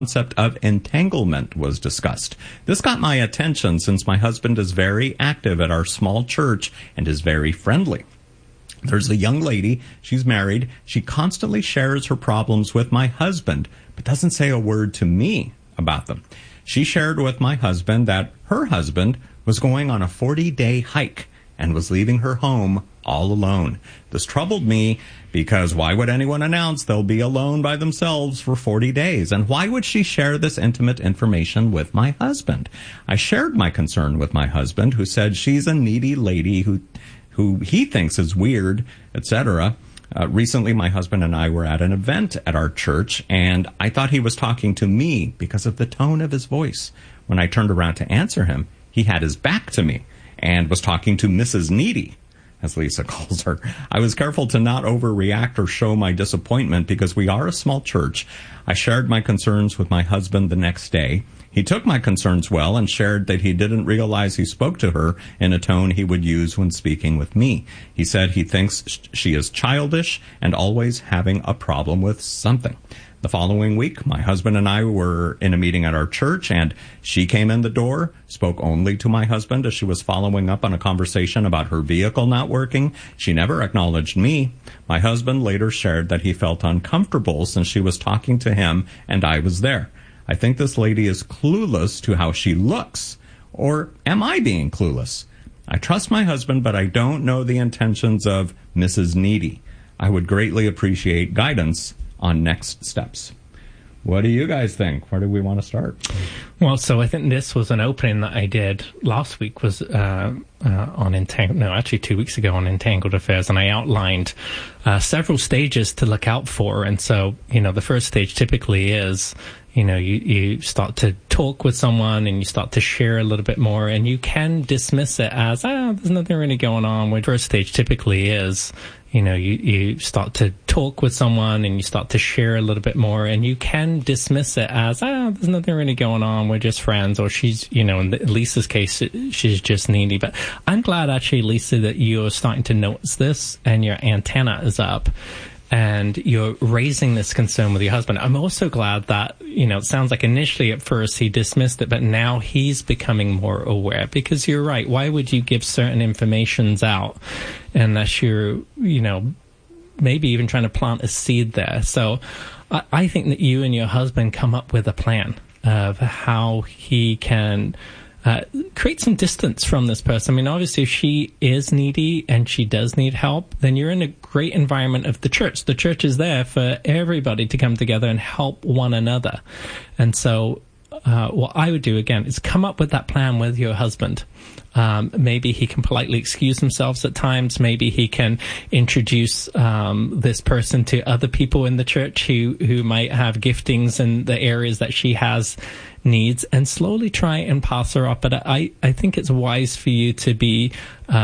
concept of entanglement was discussed. This got my attention since my husband is very active at our small church and is very friendly. There's a young lady, she's married, she constantly shares her problems with my husband, but doesn't say a word to me about them. She shared with my husband that her husband was going on a 40-day hike and was leaving her home all alone. This troubled me because why would anyone announce they'll be alone by themselves for 40 days? And why would she share this intimate information with my husband? I shared my concern with my husband, who said she's a needy lady who he thinks is weird, etc. Recently, my husband and I were at an event at our church, and I thought he was talking to me because of the tone of his voice. When I turned around to answer him, he had his back to me and was talking to Mrs. Needy, as Lisa calls her. I was careful to not overreact or show my disappointment because we are a small church. I shared my concerns with my husband the next day. He took my concerns well and shared that he didn't realize he spoke to her in a tone he would use when speaking with me. He said he thinks she is childish and always having a problem with something. The following week, my husband and I were in a meeting at our church, and she came in the door, spoke only to my husband as she was following up on a conversation about her vehicle not working. She never acknowledged me. My husband later shared that he felt uncomfortable since she was talking to him and I was there. I think this lady is clueless to how she looks. Or am I being clueless? I trust my husband, but I don't know the intentions of Mrs. Needy. I would greatly appreciate guidance on next steps. What do you guys think? Where do we want to start? Well, so I think this was an opening that I did last week was on Entangled, no, actually 2 weeks ago on Entangled Affairs, and I outlined several stages to look out for. And so, the first stage typically is, you start to talk with someone and you start to share a little bit more, and you can dismiss it as, there's nothing really going on. Where first stage typically is, you start to talk with someone and you start to share a little bit more, and you can dismiss it as, there's nothing really going on. We're just friends, or she's, in Lisa's case, she's just needy. But I'm glad actually, Lisa, that you're starting to notice this and your antenna is up and you're raising this concern with your husband. I'm also glad that, it sounds like initially at first he dismissed it, but now he's becoming more aware, because you're right. Why would you give certain informations out unless you're, maybe even trying to plant a seed there? So I think that you and your husband come up with a plan of how he can create some distance from this person. I mean, obviously, if she is needy and she does need help, then you're in a great environment of the church. The church is there for everybody to come together and help one another. And so what I would do, again, is come up with that plan with your husband. Maybe he can politely excuse himself at times. Maybe he can introduce this person to other people in the church who might have giftings in the areas that she has needs, and slowly try and pass her up. But I think it's wise for you to be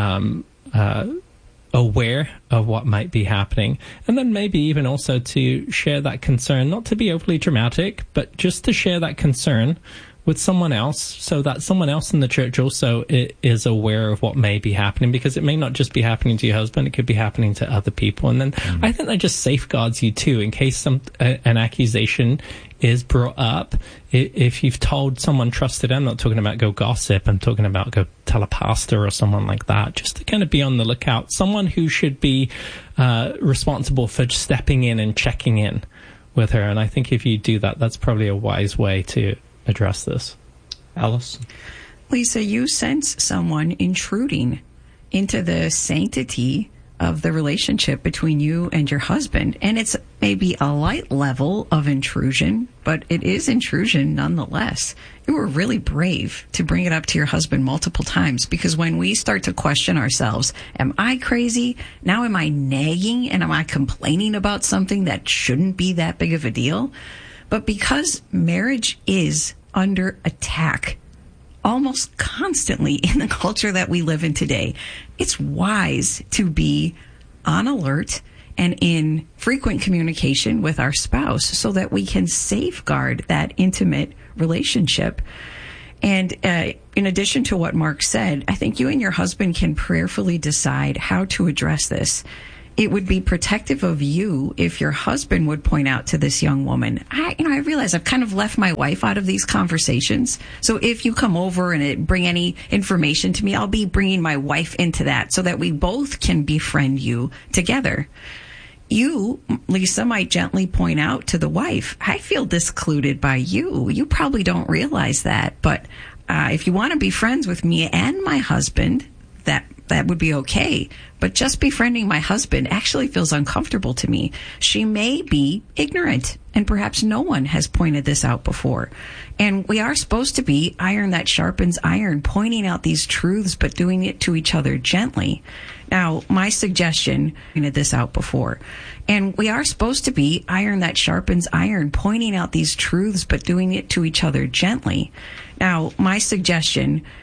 aware of what might be happening, and then maybe even also to share that concern, not to be overly dramatic, but just to share that concern with someone else, so that someone else in the church also is aware of what may be happening, because it may not just be happening to your husband, it could be happening to other people. And then I think that just safeguards you too, in case an accusation is brought up. If you've told someone trusted, I'm not talking about go gossip, I'm talking about go tell a pastor or someone like that, just to kind of be on the lookout. Someone who should be responsible for stepping in and checking in with her. And I think if you do that, that's probably a wise way to address this. Alice? Lisa, you sense someone intruding into the sanctity of the relationship between you and your husband. And it's maybe a light level of intrusion, but it is intrusion nonetheless. You were really brave to bring it up to your husband multiple times, because when we start to question ourselves, am I crazy? Now am I nagging and am I complaining about something that shouldn't be that big of a deal? But because marriage is under attack almost constantly in the culture that we live in today, it's wise to be on alert and in frequent communication with our spouse so that we can safeguard that intimate relationship. And in addition to what Mark said, I think you and your husband can prayerfully decide how to address this. it would be protective of you if your husband would point out to this young woman, I realize I've kind of left my wife out of these conversations. So if you come over and bring any information to me, I'll be bringing my wife into that so that we both can befriend you together. You, Lisa, might gently point out to the wife, I feel discluded by you. You probably don't realize that, but if you want to be friends with me and my husband, that would be okay. But just befriending my husband actually feels uncomfortable to me. She may be ignorant, and perhaps no one has pointed this out before. And we are supposed to be iron that sharpens iron, pointing out these truths, but doing it to each other gently. Now, my suggestion, pointed this out before, and we are supposed to be iron that sharpens iron, pointing out these truths, but doing it to each other gently. Now, my suggestion